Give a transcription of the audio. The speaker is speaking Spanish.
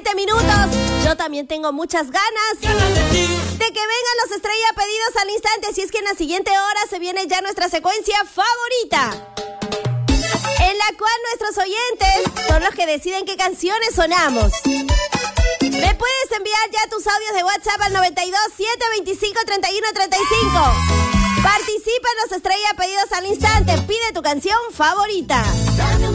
20 minutos. Yo también tengo muchas ganas de que vengan los estrella pedidos al instante. Si es que en la siguiente hora se viene ya nuestra secuencia favorita, en la cual nuestros oyentes son los que deciden qué canciones sonamos. Me puedes enviar ya tus audios de WhatsApp al 92 725 31 35. Participa en los estrella pedidos al instante. Pide tu canción favorita.